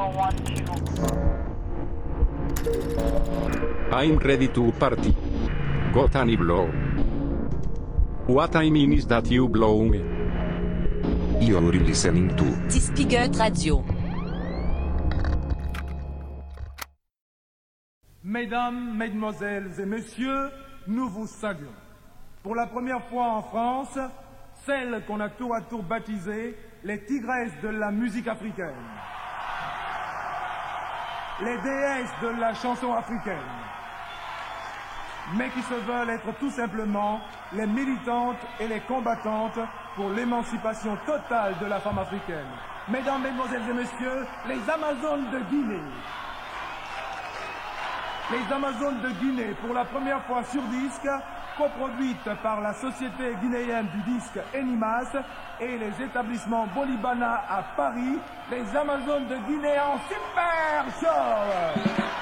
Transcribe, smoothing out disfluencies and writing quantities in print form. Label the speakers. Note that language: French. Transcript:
Speaker 1: I'm ready to party. Got any blow? What I mean is that you blow me.
Speaker 2: You're listening to
Speaker 3: Spigot Radio.
Speaker 4: Mesdames, Mesdemoiselles et Messieurs, nous vous saluons. Pour la première fois en France, celle qu'on a tour à tour baptisée les tigresses de la musique africaine, les déesses de la chanson africaine, mais qui se veulent être tout simplement les militantes et les combattantes pour l'émancipation totale de la femme africaine. Mesdames, Mesdemoiselles et Messieurs, les Amazones de Guinée. Les Amazones de Guinée, pour la première fois sur disque, coproduite par la Société guinéenne du disque Enimas et les établissements Bolibana à Paris, les Amazones de Guinée en super show.